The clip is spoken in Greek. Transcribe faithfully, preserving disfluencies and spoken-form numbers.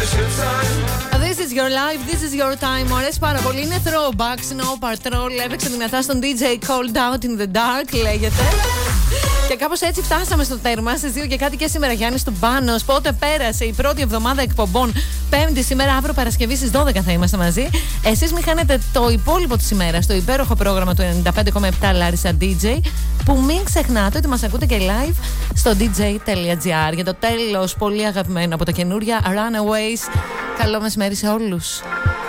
This is your life, this is your time. Μου αρέσει πάρα πολύ. Είναι throwback, Snow Patrol. Έπαιξε δυνατά στον ντι τζέι Cold Out in the Dark, λέγεται. Και κάπως έτσι φτάσαμε στο τέρμα. Στις δύο και κάτι και σήμερα Γιάννης του Μπάνος. Πότε πέρασε η πρώτη εβδομάδα εκπομπών? Πέμπτη σήμερα, αύριο Παρασκευή στις δώδεκα θα είμαστε μαζί. Εσείς μη χάνετε το υπόλοιπο της ημέρας στο υπέροχο πρόγραμμα του ενενήντα πέντε κόμμα επτά Larissa ντι τζέι. Που μην ξεχνάτε ότι μας ακούτε και live στο ντι τζέι τελεία τζι άρ. Για το τέλος, πολύ αγαπημένο από τα καινούρια Runaways. Καλό μεσημέρι σε όλους.